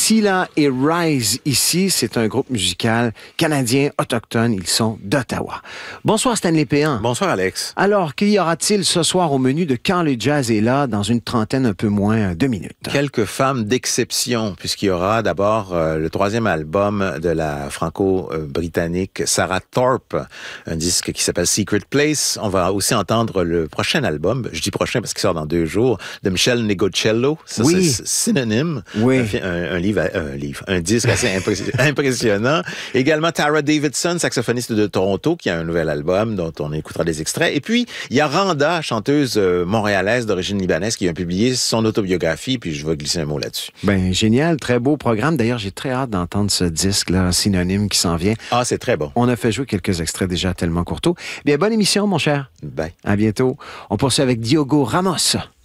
Scylla et Rise ici. C'est un groupe musical canadien autochtone. Ils sont d'Ottawa. Bonsoir Stanley Péan. Bonsoir Alex. Alors, qu'y aura-t-il ce soir au menu de Quand le jazz est là dans une trentaine, un peu moins de minutes? Quelques femmes d'exception, puisqu'il y aura d'abord le troisième album de la franco-britannique Sarah Thorpe, un disque qui s'appelle Secret Place. On va aussi entendre le prochain album, je dis prochain parce qu'il sort dans 2 jours, de Michel Negocello. Ça, oui. C'est synonyme. Oui. Un disque assez impressionnant. Également Tara Davidson, saxophoniste de Toronto, qui a un nouvel album dont on écoutera des extraits. Et puis, il y a Randa, chanteuse montréalaise d'origine libanaise, qui a publié son autobiographie, puis je vais glisser un mot là-dessus. Ben génial, très beau programme. D'ailleurs, j'ai très hâte d'entendre ce disque-là, synonyme, qui s'en vient. Ah, c'est très bon. On a fait jouer quelques extraits déjà tellement courtos. Bien, bonne émission, mon cher. Bye. À bientôt. On poursuit avec Diogo Ramos.